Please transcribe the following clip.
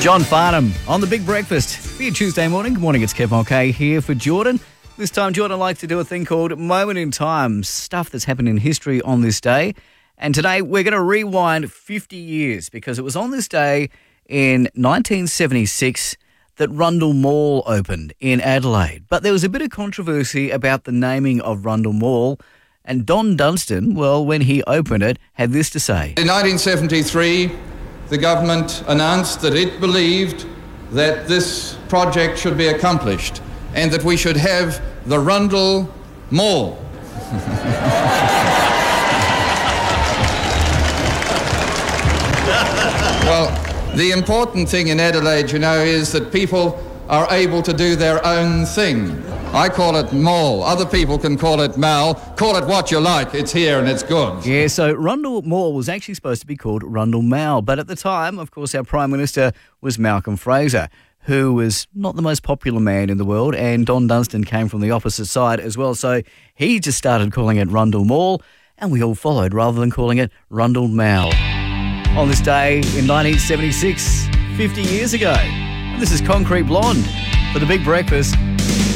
John Farnham on The Big Breakfast. For your Tuesday morning. Good morning, it's Kev Mulcahy here for Jordan. This time, Jordan likes to do a thing called Moment in Time, stuff that's happened in history on this day. And today, we're going to rewind 50 years because it was on this day in 1976 that Rundle Mall opened in Adelaide. But there was a bit of controversy about the naming of Rundle Mall. And Don Dunstan, well, when he opened it, had this to say. In 1973, the government announced that it believed that this project should be accomplished and that we should have the Rundle Mall. Well, the important thing in Adelaide, you know, is that people are able to do their own thing. I call it mall. Other people can call it mall. Call it what you like. It's here and it's good. Yeah, so Rundle Mall was actually supposed to be called Rundle Mall. But at the time, of course, our Prime Minister was Malcolm Fraser, who was not the most popular man in the world. And Don Dunstan came from the opposite side as well. So he just started calling it Rundle Mall. And we all followed rather than calling it Rundle Mall. On this day in 1976, 50 years ago. And this is Concrete Blonde for The Big Breakfast.